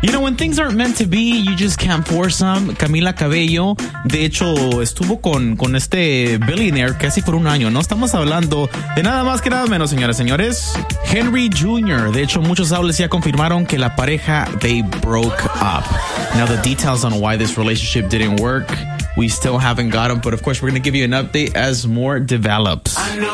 You know, when things aren't meant to be, you just can't force them. Camila Cabello, de hecho, estuvo con este billionaire casi por un año. No estamos hablando de nada más que nada menos, señoras y señores. Henry Jr. De hecho, muchos outlets ya confirmaron que la pareja, they broke up. Now, the details on why this relationship didn't work, we still haven't got them. But of course, we're going to give you an update as more develops.